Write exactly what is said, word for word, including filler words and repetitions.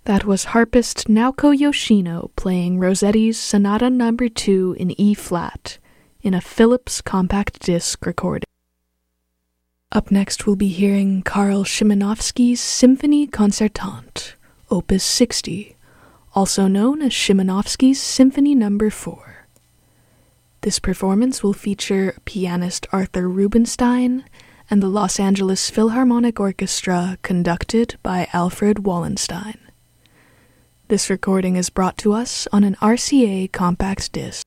That was harpist Naoko Yoshino playing Rossetti's Sonata Number two in E-flat in a Philips compact disc recording. Up next we'll be hearing Karl Szymanowski's Symphonie Concertante, Opus sixty, also known as Szymanowski's Symphony Number four. This performance will feature pianist Arthur Rubinstein and the Los Angeles Philharmonic Orchestra conducted by Alfred Wallenstein. This recording is brought to us on an R C A compact disc.